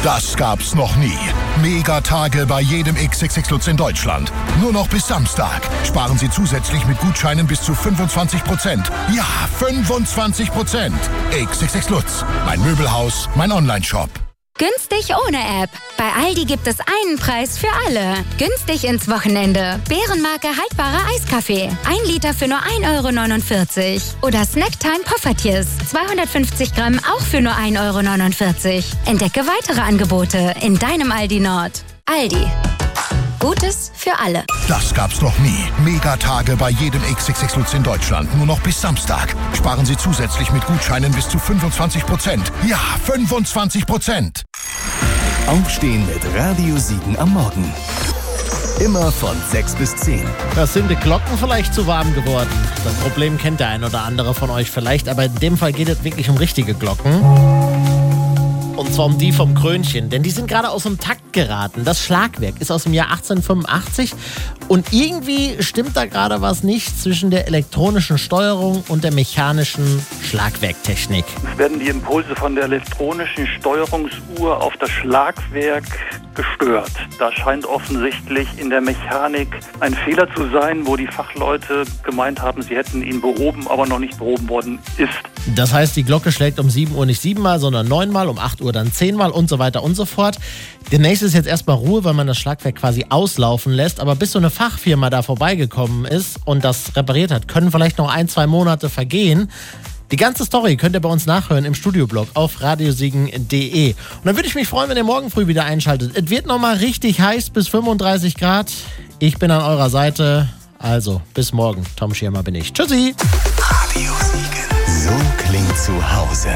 Das gab's noch nie. Megatage bei jedem XXX Lutz in Deutschland. Nur noch bis Samstag. Sparen Sie zusätzlich mit Gutscheinen bis zu 25%. Ja, 25%. XXX Lutz. Mein Möbelhaus, mein Onlineshop. Günstig ohne App. Bei Aldi gibt es einen Preis für alle. Günstig ins Wochenende. Bärenmarke haltbarer Eiskaffee. 1 Liter für nur 1,49 €. Oder Snacktime Poffertjes. 250 Gramm auch für nur 1,49 €. Entdecke weitere Angebote in deinem Aldi Nord. Aldi. Gutes für alle. Das gab's noch nie. Megatage bei jedem XXX Lutz in Deutschland. Nur noch bis Samstag. Sparen Sie zusätzlich mit Gutscheinen bis zu 25%. Ja, 25%. Aufstehen mit Radio Siegen am Morgen. Immer von 6 bis 10. Da sind die Glocken vielleicht zu warm geworden. Das Problem kennt der ein oder andere von euch vielleicht, aber in dem Fall geht es wirklich um richtige Glocken. Und zwar um die vom Krönchen, denn die sind gerade aus dem Takt geraten. Das Schlagwerk ist aus dem Jahr 1885 und irgendwie stimmt da gerade was nicht zwischen der elektronischen Steuerung und der mechanischen Schlagwerktechnik. Es werden die Impulse von der elektronischen Steuerungsuhr auf das Schlagwerk gestört. Da scheint offensichtlich in der Mechanik ein Fehler zu sein, wo die Fachleute gemeint haben, sie hätten ihn behoben, aber noch nicht behoben worden ist. Das heißt, die Glocke schlägt um 7 Uhr nicht 7-mal, sondern 9-mal, um 8 Uhr dann 10-mal und so weiter und so fort. Demnächst ist jetzt erstmal Ruhe, weil man das Schlagwerk quasi auslaufen lässt. Aber bis so eine Fachfirma da vorbeigekommen ist und das repariert hat, können vielleicht noch 1-2 Monate vergehen. Die ganze Story könnt ihr bei uns nachhören im Studioblog auf radiosiegen.de. Und dann würde ich mich freuen, wenn ihr morgen früh wieder einschaltet. Es wird nochmal richtig heiß bis 35 Grad. Ich bin an eurer Seite. Also, bis morgen. Tom Schirmer bin ich. Tschüssi. Radio Siegen. So klingt zu Hause.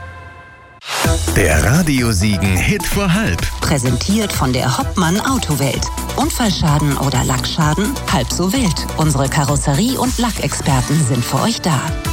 Der Radio Siegen Hit vor halb. Präsentiert von der Hoppmann Autowelt. Unfallschaden oder Lackschaden? Halb so wild. Unsere Karosserie- und Lackexperten sind für euch da.